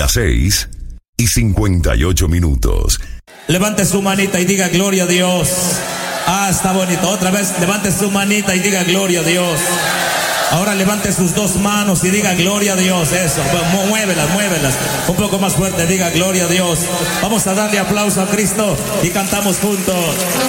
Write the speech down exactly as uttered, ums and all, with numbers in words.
Las seis y cincuenta y ocho minutos. Levante su manita y diga gloria a Dios. Ah, está bonito. Otra vez, levante su manita y diga gloria a Dios. Ahora levante sus dos manos y diga gloria a Dios. Eso, muévelas, muévelas. Un poco más fuerte, diga gloria a Dios. Vamos a darle aplauso a Cristo y cantamos juntos.